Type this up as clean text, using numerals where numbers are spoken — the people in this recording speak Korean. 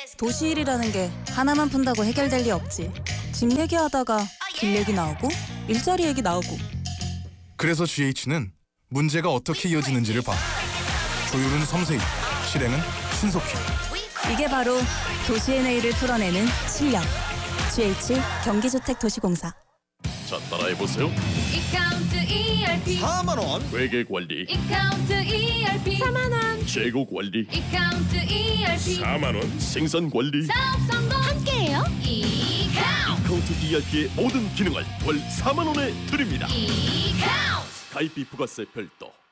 도시일이라는 게 하나만 푼다고 해결될 리 없지. 집 얘기하다가 길 얘기 나오고 일자리 얘기 나오고. 그래서 GH는 문제가 어떻게 이어지는지를 봐. 조율은 섬세히, 실행은 신속히. 이게 바로 도시의 내일을 풀어내는 실력. GH 경기주택도시공사. 자, 따라해보세요. 이카운트 ERP 4만 원. 회계 관리, 이카운트 ERP 4만 원 재고 관리, 이카운트 ERP 4만 원. 생산 관리, 사업 성공 함께해요. 이카운트 카운트 ERP의 모든 기능을 월 4만 원에 드립니다. 이카운트 가입비 부가세 별도.